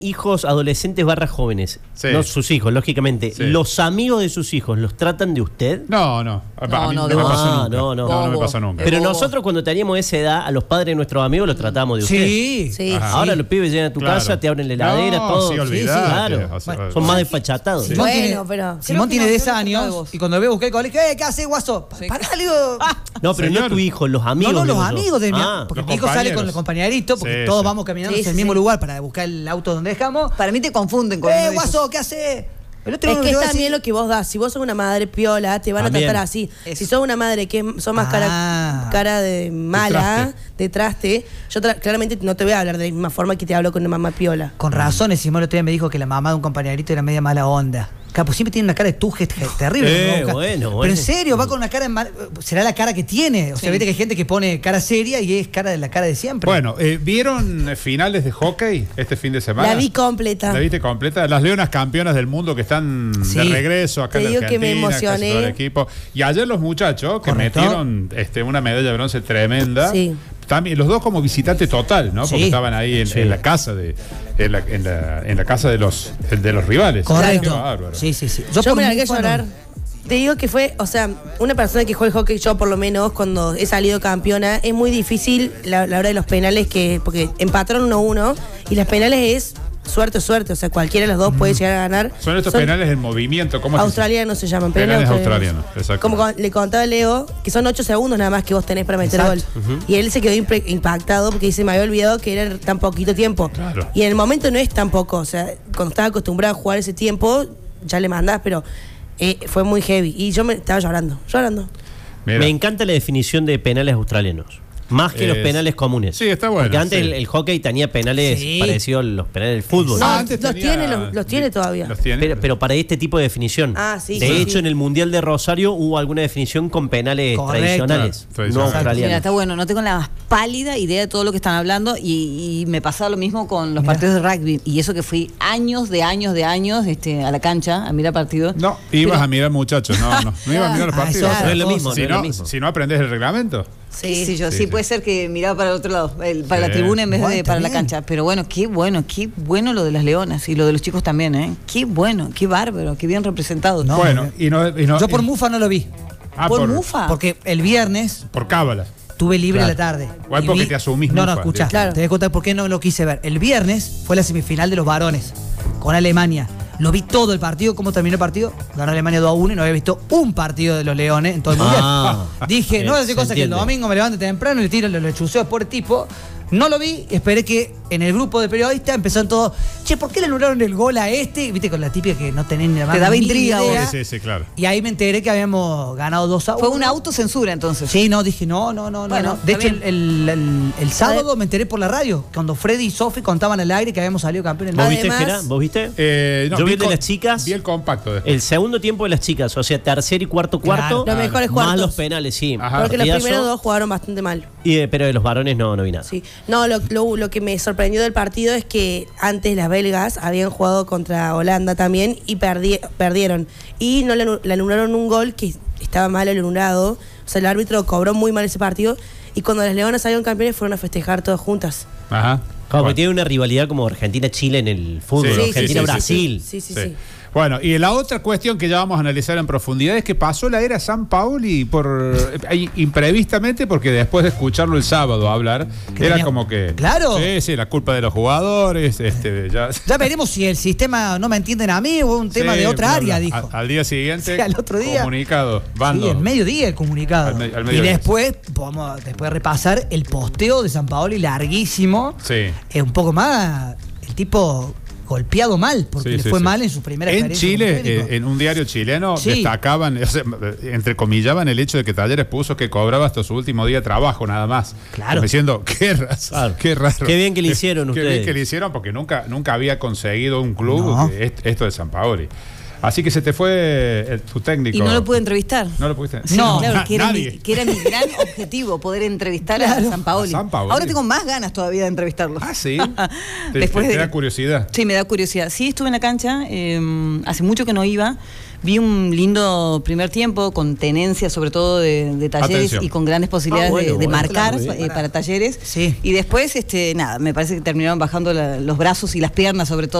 hijos adolescentes / jóvenes, Sí. no sus hijos, lógicamente, Sí. ¿los amigos de sus hijos los tratan de usted? No. A mí no, no me pasó nunca. no. No me pasó nunca. Pero bobo. nosotros cuando teníamos esa edad, a los padres de nuestros amigos los tratábamos de usted. Sí. Sí. Ajá. Ahora los pibes llegan a tu Claro. casa, te abren la heladera, No, todo. sí, olvidate. claro. O sea, Son más desfachatados. Simón Bueno, tiene, pero- Simón creo que tiene no, 10 creo que no de años vos. y cuando me busqué el colegio, ¿qué hace, guaso? Sí. Pará, le digo. No, pero Señor. no tu hijo, los amigos. No, de los ellos. amigos de mi Ah, porque los mi hijo sale con compañeros. el compañerito, porque Sí, todos sí. vamos caminando Sí, hacia el sí, mismo sí. lugar para buscar el auto donde dejamos. Para mí te confunden con uno de esos. Guaso, ¿qué hace? El otro Es me que es va a también decir- lo que vos das. Si vos sos una madre piola, te van También. a tratar así. Eso. Si sos una madre que sos más cara de mala, de traste, yo claramente no te voy a hablar de la misma forma que te hablo con una mamá piola. Con razón, Simón el otro día me dijo que la mamá de un compañerito era media mala onda. Capo, siempre tiene una cara de tuje terrible. ¿no? bueno. Pero en serio, va con una cara será la cara que tiene. O sea, Sí. viste que hay gente que pone cara seria y es la cara de siempre. Bueno, ¿vieron finales de hockey este fin de semana? La vi completa. ¿La viste completa? Las leonas campeonas del mundo que están Sí. de regreso acá Te en digo que Argentina, me emocioné. casi todo el equipo. Y ayer los muchachos que Correcto. metieron una medalla de bronce tremenda. Sí. También, los dos como visitante total, ¿no? Porque Sí. estaban ahí en la casa en la casa de los rivales. Correcto. Qué bárbaro. Sí. Yo por me mí, largué a bueno, llorar. Te digo que fue, o sea, una persona que juega el hockey, yo por lo menos, cuando he salido campeona, es muy difícil la hora de los penales, porque empataron 1-1 y las penales es suerte, o sea, cualquiera de los dos puede llegar a ganar. Son estos penales en movimiento. ¿Cómo es? Australianos se llaman, Penales australianos, exacto. Como le contaba a Leo, que son 8 segundos nada más que vos tenés para meter Exacto. gol. Y él se quedó impactado porque dice, me había olvidado que era tan poquito tiempo. Claro. Y en el momento no es tan poco, o sea, cuando estás acostumbrado a jugar ese tiempo, ya le mandás, pero fue muy heavy. Y yo me estaba llorando. Mira. Me encanta la definición de penales australianos. Más que los Es- penales comunes. Sí, está bueno, Porque antes sí. el hockey tenía penales Sí. parecidos a los penales del fútbol. No, antes los tenía- tiene, los tiene todavía. Los tiene. Pero para este tipo de definición. Ah, sí, De sí, hecho, sí. en el Mundial de Rosario hubo alguna definición con penales Correcto. tradicionales, Claro, tradicionales. no Mira, australianos. está bueno, no tengo la más pálida idea de todo lo que están hablando y me pasaba lo mismo con los Mira. partidos de rugby y eso que fui años a la cancha a mirar partidos. No, ibas Pero- a mirar muchachos, no ibas a mirar los Ah, partidos. eso no es lo mismo, Si no es no, lo mismo. si no aprendes el reglamento. Sí, sí, Sí, sí, sí. puede ser que miraba para el otro lado, para la Sí. tribuna en vez Bueno, de para la está bien. cancha. Pero bueno, qué bueno lo de las leonas y lo de los chicos también, ¿eh? Qué bueno, qué bárbaro, qué bien representado. No, Bueno, y no, Yo por Mufa no lo vi. ¿Por Mufa? Porque el viernes Por cábala. tuve libre Claro. la tarde. Igual Y porque te asumís No, Mufa, escuchá. claro. Te voy a contar por qué no lo quise ver. El viernes fue la semifinal de los varones con Alemania. Lo vi todo el partido, cómo terminó el partido. Ganó Alemania 2-1 y no había visto un partido de los Leones en todo el mundial. Dije, no voy a hacer se cosas que el entiende. domingo me levante temprano y le tiro los chuseos por tipo. No lo vi, esperé que en el grupo de periodistas empezaron todos, che, ¿por qué le anularon el gol a este? Viste, con la típica que no tenés ni la más daba mínima intriga, idea. Sí, claro. Y ahí me enteré que habíamos ganado 2-1. Fue una autocensura entonces. Sí, no, dije, no. Bueno, De está hecho, el sábado me enteré por la radio, cuando Freddy y Sofi contaban al aire que habíamos salido campeón en ¿Vos el viste, Además- Gera? ¿Vos viste? No, Yo vi el de con- las chicas. Vi el compacto después. El segundo tiempo de las chicas, o sea, tercer y cuarto cuarto. Los mejores Más cuartos. los penales, sí. Ajá. Porque los Partidazo. primeros dos jugaron bastante mal. Pero de los varones no vi nada. Sí. No, lo que me sorprendió del partido es que antes las belgas habían jugado contra Holanda también y perdieron. Y no le anularon un gol que estaba mal anulado. O sea, el árbitro cobró muy mal ese partido. Y cuando las leonas salieron campeones fueron a festejar todas juntas. Ajá. Como Bueno. que tiene una rivalidad como Argentina-Chile en el fútbol, Sí, sí, Argentina-Brasil. Sí, sí, Sí. sí. Bueno, y la otra cuestión que ya vamos a analizar en profundidad es que pasó la era San Paoli imprevistamente, porque después de escucharlo el sábado hablar, Que era tenía- como que... Claro. Sí, la culpa de los jugadores, ya... Ya veremos si el sistema no me entienden a mí o un tema Sí, de otra bla, área, bla. dijo. Al día siguiente, Sí, al otro día. comunicado, bando. Sí, el mediodía el comunicado. Al y mediodía. después, después de repasar el posteo de San Paoli larguísimo, Sí. un poco más, el tipo golpeado mal, porque Sí, le sí, fue sí. mal en su primera En experiencia como Chile, técnico. en un diario chileno, Sí. destacaban, o sea, entrecomillaban el hecho de que Talleres puso que cobraba hasta su último día de trabajo, nada más. Claro. Como diciendo, qué Claro. raro. Qué bien que le hicieron Qué ustedes. bien que le hicieron, porque nunca había conseguido un club No. esto de San Paoli. Así que se te fue tu técnico. Y no lo pude entrevistar. ¿No lo pudiste? Sí, No, claro, que era, nadie. que era mi gran objetivo, poder entrevistar a Sampaoli. A Sampaoli. Ahora tengo más ganas todavía de entrevistarlo. Ah, sí. Después te de- da curiosidad. Sí, me da curiosidad. Sí, estuve en la cancha, hace mucho que no iba. Vi un lindo primer tiempo con tenencia, sobre todo de Talleres, Atención. y con grandes posibilidades bueno, de bueno, marcar claro, bien. para Talleres. Sí. Y después, nada, me parece que terminaron bajando los brazos y las piernas, sobre todo.